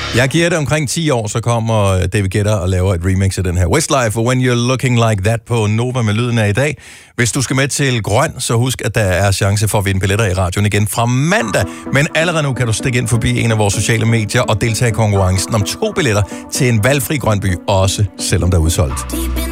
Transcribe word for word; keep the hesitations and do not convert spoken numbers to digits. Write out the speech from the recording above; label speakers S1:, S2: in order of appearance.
S1: Jeg giver det omkring ti år, så kommer David Guetta og laver et remix af den her Westlife, og When You're Looking Like That på Nova med lyden af i dag. Hvis du skal med til Grøn, så husk, at der er chance for at vinde billetter i radioen igen fra mandag. Men allerede nu kan du stikke ind forbi en af vores sociale medier og deltage i konkurrencen om to billetter til en valgfri Grønby, også selvom der er udsolgt.